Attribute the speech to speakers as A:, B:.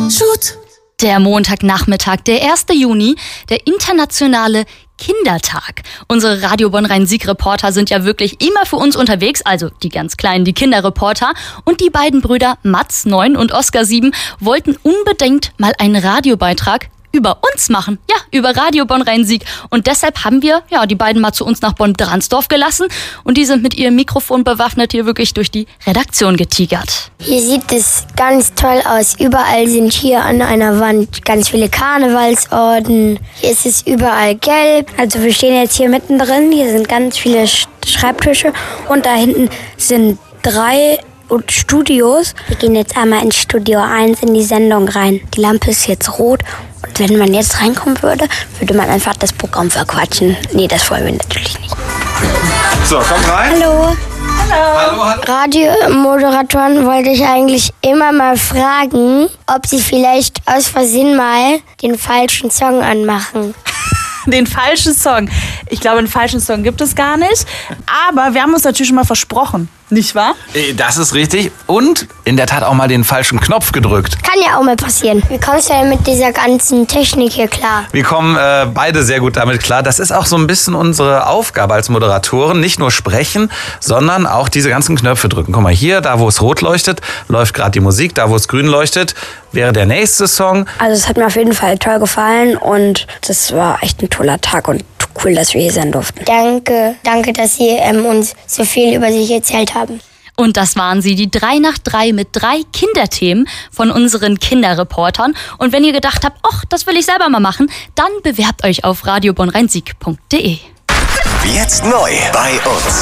A: Shoot.
B: Der Montagnachmittag, der 1. Juni, der internationale Kindertag. Unsere Radio Bonn-Rhein-Sieg-Reporter sind ja wirklich immer für uns unterwegs, also die ganz Kleinen, die Kinderreporter. Und die beiden Brüder Mats, 9 und Oskar, 7, wollten unbedingt mal einen Radiobeitrag über uns machen. Ja, über Radio Bonn-Rhein-Sieg. Und deshalb haben wir die beiden mal zu uns nach Bonn-Dransdorf gelassen. Und die sind mit ihrem Mikrofon bewaffnet hier wirklich durch die Redaktion getigert.
C: Hier sieht es ganz toll aus. Überall sind hier an einer Wand ganz viele Karnevalsorden. Hier ist es überall gelb. Also wir stehen jetzt hier mittendrin. Hier sind ganz viele Schreibtische. Und da hinten sind 3 Studios. Wir gehen jetzt einmal ins Studio 1 in die Sendung rein. Die Lampe ist jetzt rot. Und wenn man jetzt reinkommen würde, würde man einfach das Programm verquatschen. Nee, das wollen wir natürlich nicht.
D: So, komm rein.
C: Hallo.
D: Hallo, hallo.
C: Radiomoderatoren wollte ich eigentlich immer mal fragen, ob sie vielleicht aus Versehen mal den falschen Song anmachen.
A: Den falschen Song. Ich glaube, einen falschen Song gibt es gar nicht. Aber wir haben uns natürlich schon mal versprochen. Nicht wahr?
D: Das ist richtig. Und in der Tat auch mal den falschen Knopf gedrückt.
C: Kann ja auch mal passieren. Wie kommst du denn mit dieser ganzen Technik hier klar?
D: Wir kommen beide sehr gut damit klar. Das ist auch so ein bisschen unsere Aufgabe als Moderatoren. Nicht nur sprechen, sondern auch diese ganzen Knöpfe drücken. Guck mal, hier, da wo es rot leuchtet, läuft gerade die Musik. Da wo es grün leuchtet, wäre der nächste Song.
C: Also es hat mir auf jeden Fall toll gefallen und das war echt ein toller Tag und cool, dass wir hier sein durften. Danke, dass Sie uns so viel über sich erzählt haben.
B: Und das waren sie, die 3 nach 3 mit 3 Kinderthemen von unseren Kinderreportern. Und wenn ihr gedacht habt, ach, das will ich selber mal machen, dann bewerbt euch auf radiobonrheinsieg.de.
E: Jetzt neu bei uns.